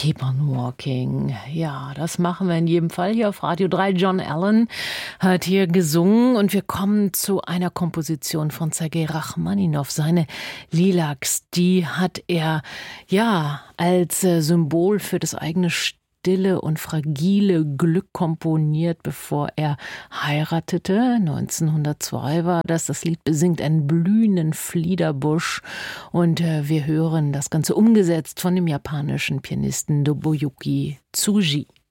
Keep on Walking. Ja, das machen wir in jedem Fall hier auf Radio 3. John Allen hat hier gesungen und wir kommen zu einer Komposition von Sergei Rachmaninow. Seine Lilacs, die hat er ja als Symbol für das eigene stille und fragile Glück komponiert, bevor er heiratete. 1902 war das. Das Lied besingt einen blühenden Fliederbusch und wir hören das Ganze umgesetzt von dem japanischen Pianisten Nobuyuki Tsuji.